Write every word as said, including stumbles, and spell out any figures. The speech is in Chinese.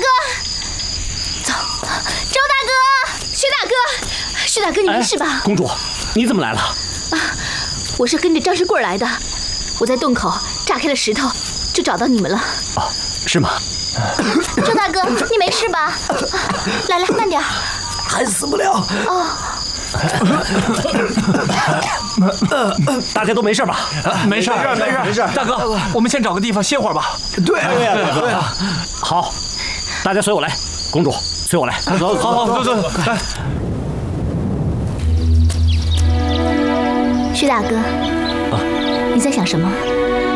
哥，走，周大哥，徐大哥，徐大哥，你没事吧？ 哎、公主，你怎么来了？ 啊，我是跟着张世贵来的，我在洞口炸开了石头，就找到你们了。 哦，是吗？ 周大哥，你没事吧？来来，慢点。 还死不了。 哦。 大家都没事吧？ 没事， 没事，没事。 大哥，我们先找个地方歇会儿吧。 对呀，对呀，对呀。 好，大家随我来。公主，随我来。 走，好好，走走来。 徐大哥，啊，你在想什么？